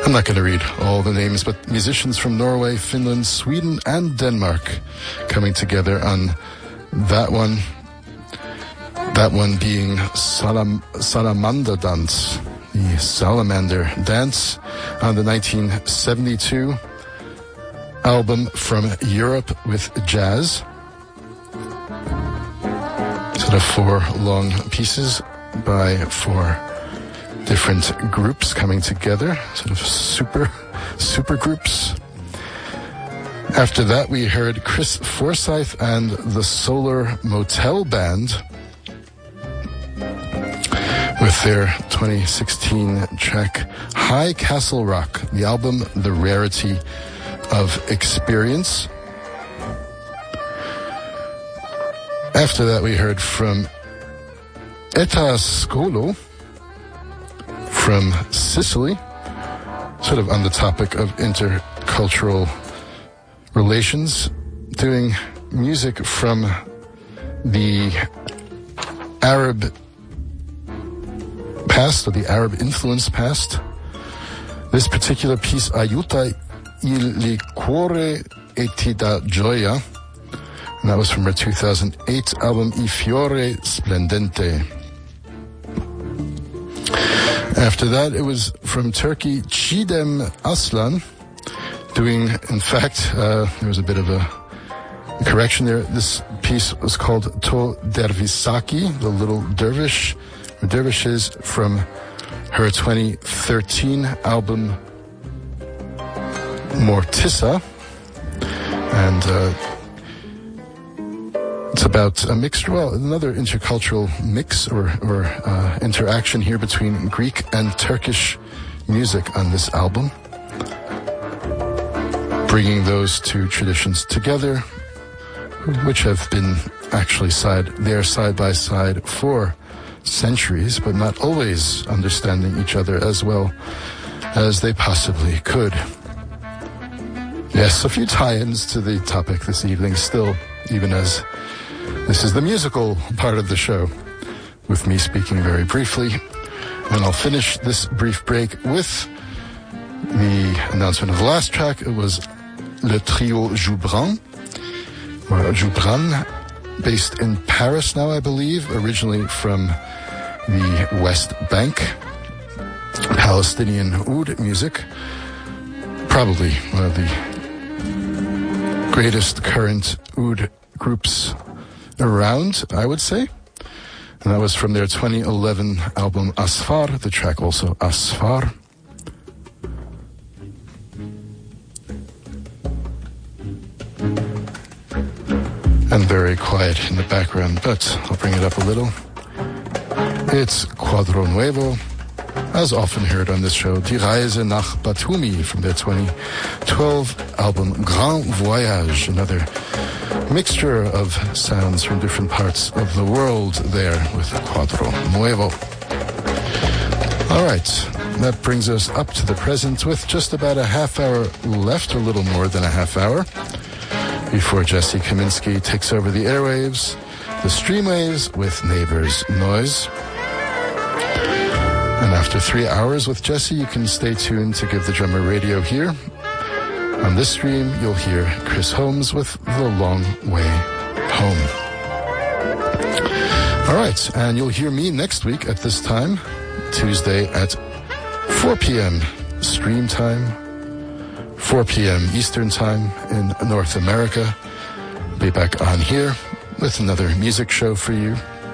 I'm not going to read all the names, but musicians from Norway, Finland, Sweden, and Denmark coming together on that one. That one being Salamander Dance, the Salamander Dance, on the 1972 album From Europe with Jazz. Sort of 4 long pieces by 4 different groups coming together, sort of super groups. After that, we heard Chris Forsyth and the Solar Motel Band with their 2016 track High Castle Rock, the album The Rarity of Experience. After that, we heard from Eta Skolo from Sicily, sort of on the topic of intercultural relations, doing music from the Arab past, or the Arab influence past. This particular piece, Aiuta il liquore e ti dà gioia, and that was from her 2008 album I Fiore Splendente. After that, it was from Turkey, Çiğdem Aslan, doing, in fact, there was a bit of a correction there. This piece was called To Dervisaki, the Little Dervish, or Dervishes, from her 2013 album Mortissa. And it's about a mixture, well, another intercultural mix or interaction here between Greek and Turkish music on this album, bringing those 2 traditions together, which have been actually side by side for centuries, but not always understanding each other as well as they possibly could. Yes, a few tie-ins to the topic this evening still, even as this is the musical part of the show, with me speaking very briefly. And I'll finish this brief break with the announcement of the last track. It was Le Trio Joubran, or Joubran, based in Paris now, I believe, originally from the West Bank. Palestinian oud music, probably one of the greatest current oud groups around, I would say. And that was from their 2011 album Asfar, the track also Asfar. And very quiet in the background, but I'll bring it up a little. It's Quadro Nuevo, as often heard on this show, Die Reise nach Batumi, from their 2012 album Grand Voyage, another mixture of sounds from different parts of the world there with Quadro Nuevo. All right, that brings us up to the present with just about a half hour left, or a little more than a half hour, before Jesse Kaminsky takes over the airwaves, the streamwaves, with Neighbors Noise. And after 3 hours with Jesse, you can stay tuned to Give the Drummer Radio here. On this stream, you'll hear Chris Holmes with The Long Way Home. All right, and you'll hear me next week at this time, Tuesday at 4 p.m. stream time, 4 p.m. Eastern time in North America. Be back on here with another music show for you.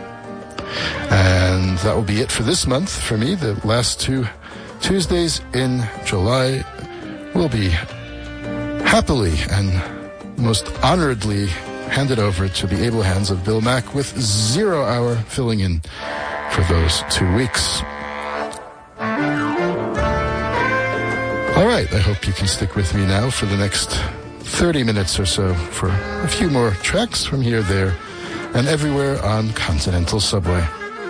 And that will be it for this month for me. The last 2 Tuesdays in July will be happily and most honoredly handed over to the able hands of Bill Mack, with 0 hour filling in for those 2 weeks. All right, I hope you can stick with me now for the next 30 minutes or so for a few more tracks from here, there, and everywhere on Continental Subway.